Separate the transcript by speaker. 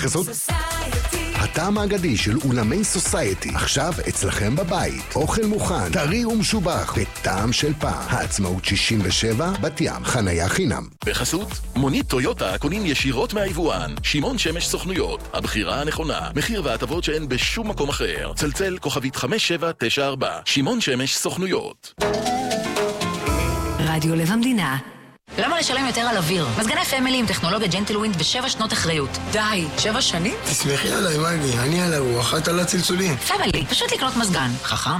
Speaker 1: כזאת הטעם האגדי של אולמי סוסייטי, עכשיו אצלכם בבית. אוכל מוכן, טרי ומשובח, בטעם של פעם. העצמאות 67, בת ים, חניה חינם.
Speaker 2: בחסות, מונית טויוטה קונים ישירות מהיבואן. שמעון שמש סוכנויות, הבחירה הנכונה. מחיר והטבות שאין בשום מקום אחר. צלצל כוכבית 5794. שמעון שמש סוכנויות.
Speaker 3: רדיו לב המדינה.
Speaker 4: למה לשלם יותר על אוויר? מזגני פמילי עם טכנולוגיה ג'נטלווינד ו7 שנות אחריות. די, 7 שנים?
Speaker 5: תסמכי עליי, מגי, אני על הרוח, את על הצלצולים.
Speaker 4: פמילי, פשוט לקנות מזגן. חכם,